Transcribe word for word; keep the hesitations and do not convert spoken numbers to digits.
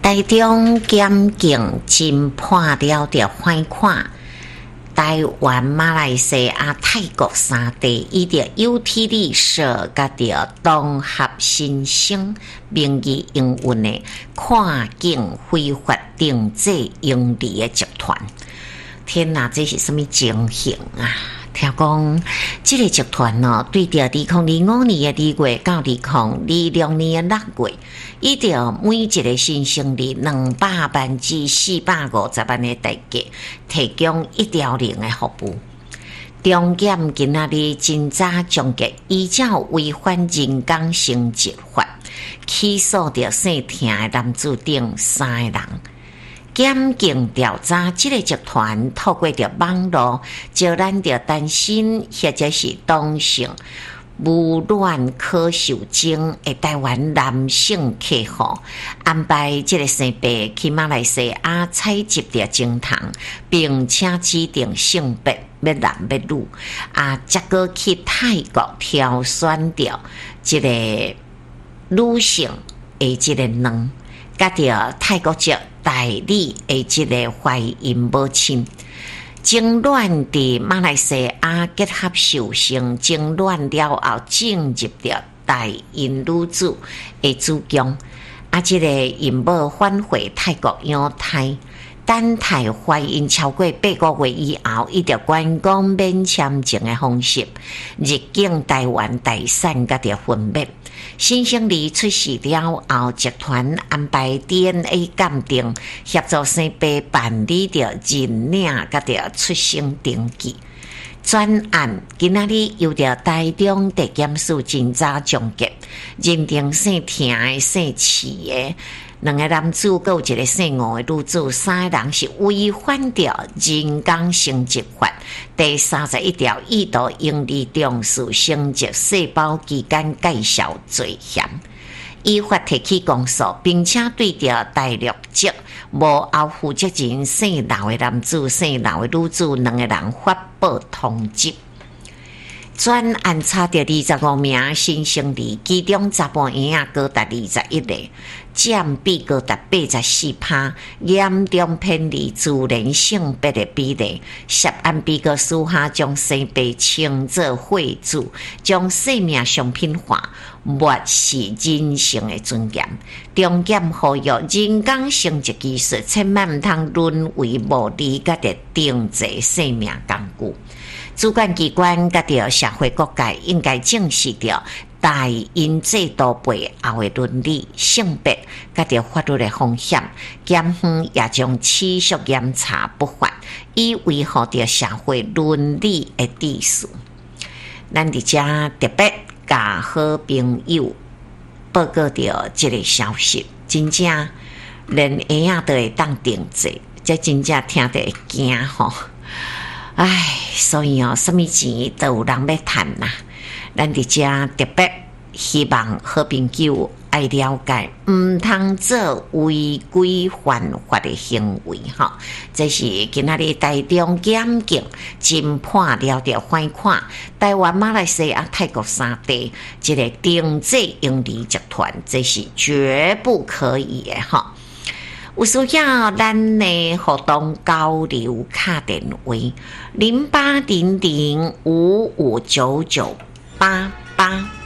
台中检警侦破了着歹看台湾、马来西亚、泰国三地以着有体力社甲着综合新生名义营运的跨境非法定制营利的集团。天哪，这是什么情形啊？听讲，这个集团呢，对着二零二五年的二月到二零二六年的六月，伊着每一个新生儿两百万至四百五十万的代价，提供一条龙的服务。中检今仔日真早将个依照违反人工生殖法，起诉着姓田的男子等三个人。检警调查，这个集团透过着网络招揽着单身或者是同性无卵可受精的台湾男性客户，安排这个性别去马来西亚采集着精糖，并且指定性别要男要女，啊，结果去泰国挑选着这个女性的这个卵，甲着泰国籍代理的这个怀孕母亲，精卵伫马来西亚结合受精，精卵了后进入着代孕女子的子宫，啊，这个孕母返回泰国养胎。等待怀孕超过八个月以后，伊着观光免签证的方式入境台湾待产甲着分娩。新生儿出世了后，集团安排 D N A 鉴定，协助生爸办理着认领甲着出生登记。专案今仔日由着台中地检署侦查终结，认定姓田的、姓市的两个男子，还有一个姓吴的女子，三个人是违反着人工生殖法第三十一条意图营利重视生殖细胞期间介绍罪嫌，依法提起公诉，并且对着大陆籍无后负责人姓刘的男子、姓刘的女子两个人发布通缉。专案查到二十五名新生儿，其中查甫婴仔高达二十一个，占比高达八十四趴，严重偏离自然性别的比例。涉案被告私下将生爸称作惠子，将生命商品化，漠视人性的尊严。中检呼吁人工生殖技术千万唔通沦为无理甲的定制生命工具。主管机关甲着社会各界应该正视着代孕制度背后的伦理、性别甲着法律的风险，检方也将持续严查不法，以维护着社会伦理的秩序。咱伫遮特别甲好朋友报告着这个消息，真正连婴仔都会当定制，这真正听得会惊吼。唉，所以哦，什么钱都有人要赚呐。咱伫遮特别希望好朋友爱了解，唔通做违规犯法的行为吼。这是今仔日台中检警侦破了着歹看台湾、马来西亚、泰国三地这个定制营利集团，这是绝不可以的吼。有需要咱的互动交流卡电话零八零零五五九九八八。